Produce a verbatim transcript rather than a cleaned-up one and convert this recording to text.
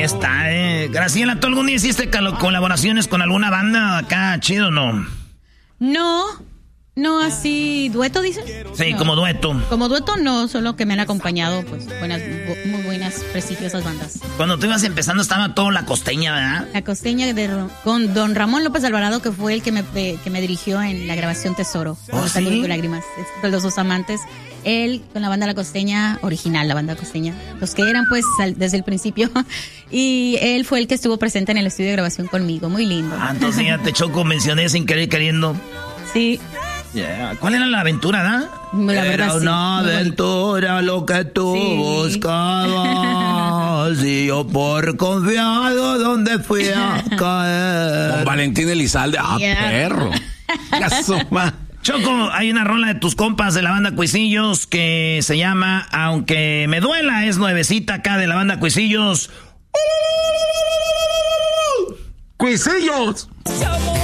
está, eh. Graciela, ¿tú algún día hiciste colaboraciones con alguna banda acá, chido o no? No, no así, ¿dueto dicen? Sí, no. como dueto. Como dueto no, solo que me han acompañado, pues, buenas, muy buenas, prestigiosas bandas. Cuando tú ibas empezando estaba todo La Costeña, ¿verdad? La Costeña de, con don Ramón López Alvarado, que fue el que me, que me dirigió en la grabación Tesoro. ¿Oh, sí? De Lágrimas, de los dos amantes. Él con la banda La Costeña, original, la banda Costeña, los que eran pues al, desde el principio. Y él fue el que estuvo presente en el estudio de grabación conmigo, muy lindo. Ah, entonces ya te Choco mencioné sin querer queriendo. Sí. Yeah. ¿Cuál era la aventura, da? La verdad, era una sí, aventura lo que tú sí. buscabas y yo por confiado donde fui a caer. Con Valentín Elizalde, ah, yeah. perro. Choco, hay una rola de tus compas de la banda Cuisillos que se llama Aunque me duela, es nuevecita acá de la banda Cuisillos. ¡Cuisillos!